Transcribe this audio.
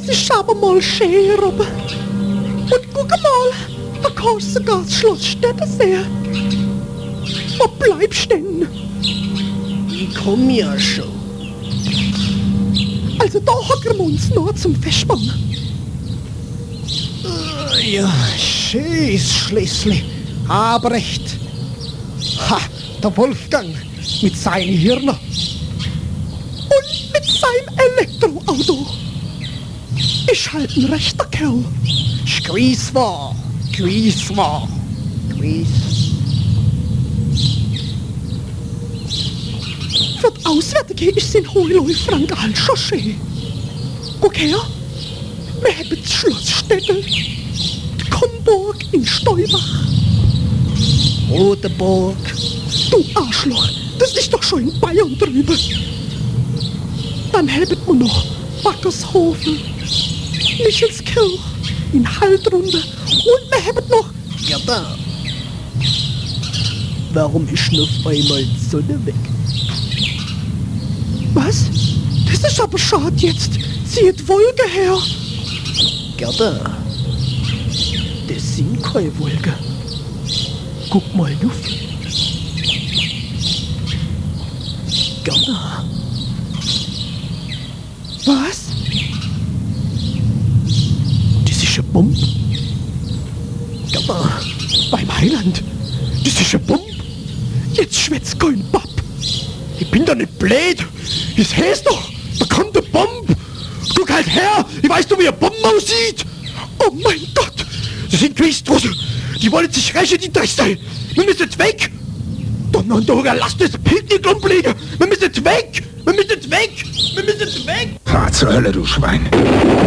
ist aber mal schön, aber... Und guck mal, da kannst du sogar das Schloss Städte sehen. Wo bleibst denn? Ich komm ja schon. Also da hocken wir uns noch zum Festmann. Ja, scheiß Schlesli. Aber recht. Ha, der Wolfgang mit seinen Hirnen. Und mit seinem Elektroauto. Ist halt ein rechter Kerl. Gewiss war. Gewiss. Für die Auswärtige ist sein Heuläufer halt schon schön. Guck her, wir haben das Schloss Städtel, die Komburg in Steubach. Rodeburg. Du Arschloch, das ist doch schon in Bayern drüben. Dann haben wir noch Backershofen, Michelskirch, in Haltrunde und wir haben noch... Ja da. Warum ist denn auf einmal die Sonne weg? Was? Das ist aber schade jetzt. Zieht Wolke her. Gerda, das sind keine Wolken. Guck mal auf. Gerda. Was? Das ist eine Bombe. Gerda, beim Heiland. Das ist eine Bombe. Jetzt schwätzt kein Bab. Ich bin doch nicht blöd. Das heißt doch, da kommt eine Bombe. Guck halt her. Ich weiß doch, wie eine Bombe aussieht. Oh mein Gott. Das sind Gewichtsdrossel. Die wollen sich rächen, die Drecksteil. Wir müssen jetzt weg. Donnerndorger, lasst das Picknick umlegen. Wir müssen jetzt weg. Wir müssen jetzt weg. Wir müssen jetzt weg. Fahr zur Hölle, du Schwein.